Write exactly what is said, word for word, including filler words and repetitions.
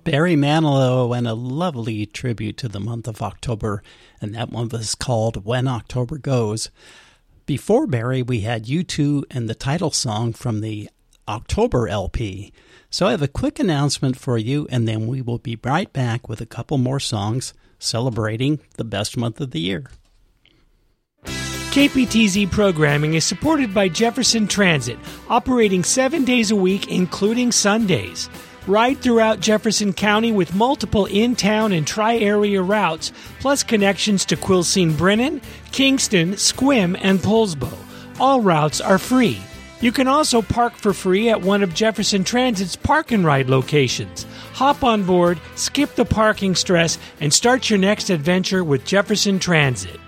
Barry Manilow, and a lovely tribute to the month of October, and that one was called When October Goes. Before Barry, we had U two and the title song from the October L P. So I have a quick announcement for you, and then we will be right back with a couple more songs celebrating the best month of the year. K P T Z programming is supported by Jefferson Transit, operating seven days a week, including Sundays. Ride throughout Jefferson County with multiple in-town and tri-area routes, plus connections to Quilcene-Brennan, Kingston, Sequim, and Poulsbo. All routes are free. You can also park for free at one of Jefferson Transit's park and ride locations. Hop on board, skip the parking stress, and start your next adventure with Jefferson Transit.